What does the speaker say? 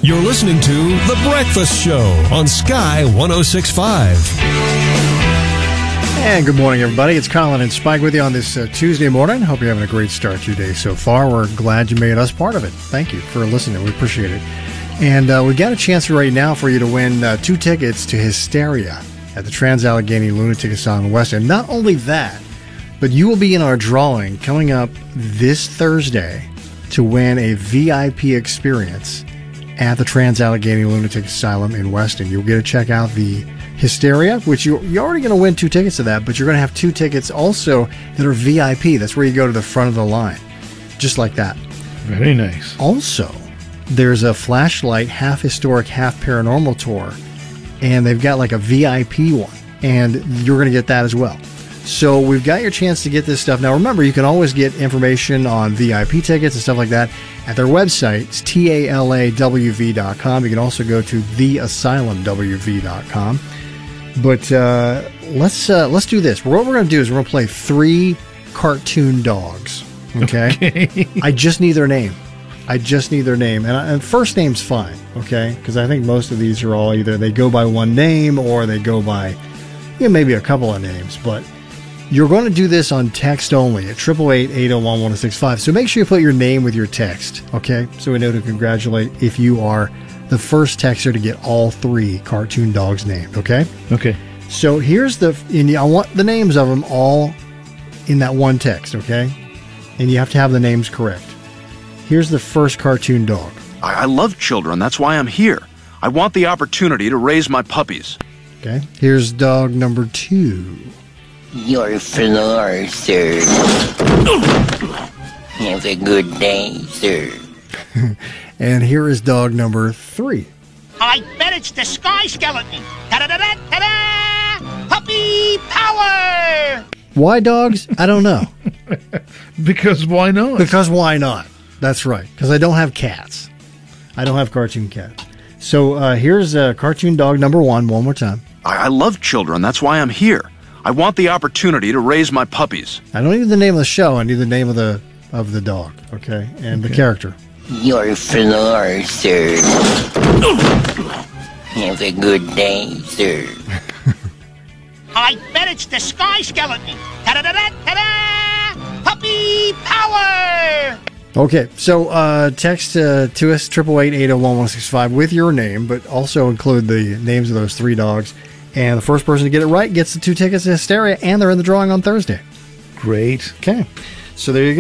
You're listening to The Breakfast Show on Sky 106.5. And good morning, everybody. It's Colin and Spike with you on this Tuesday morning. Hope you're having a great start to your day so far. We're glad you made us part of it. Thank you for listening. We appreciate it. And we've got a chance right now for you to win 2 tickets to Hysteria at the Trans-Allegheny Lunatic Asylum in West End. Not only that, but you will be in our drawing coming up this Thursday to win a VIP experience at the Trans-Allegheny Lunatic Asylum in Weston. You'll get to check out the Hysteria, which you're already going to win 2 tickets to that, but you're going to have 2 tickets also that are VIP. That's where you go to the front of the line, just like that. Very nice. Also, there's a Flashlight half historic, half paranormal tour, and they've got like a VIP one, and you're going to get that as well. So we've got your chance to get this stuff. Now remember, you can always get information on VIP tickets and stuff like that at their website. It's TALAWV.com. You can also go to theasylumwv.com. But let's do this. What we're going to do is we're going to play 3 cartoon dogs. Okay? I just need their name. And first name's fine, okay? Because I think most of these are all either they go by one name or they go by maybe a couple of names. But you're going to do this on text only at 888-801-1065. So make sure you put your name with your text, okay? So we know to congratulate if you are the first texter to get all 3 cartoon dogs named, okay? Okay. So here's I want the names of them all in that one text, okay? And you have to have the names correct. Here's the first cartoon dog. I love children. That's why I'm here. I want the opportunity to raise my puppies. Okay. Here's dog number 2. Your floor, sir. Have a good day, sir. And here is dog number 3. I bet it's the Sky Skeleton. Ta-da-da-da-da-da! Puppy power! Why dogs? I don't know. Because why not? Because why not? That's right. Because I don't have cats. I don't have cartoon cats. So here's cartoon dog number 1 more time. I love children. That's why I'm here. I want the opportunity to raise my puppies. I don't need the name of the show. I need the name of the dog, okay? And the character. Your floor, sir. Have a good day, sir. I bet it's the Sky Skeleton. Ta-da-da-da-da-da! Puppy power! Okay, so text to us, 888-801-1065 with your name, but also include the names of those 3 dogs. And the first person to get it right gets the 2 tickets to Hysteria, and they're in the drawing on Thursday. Great. Okay, so there you go.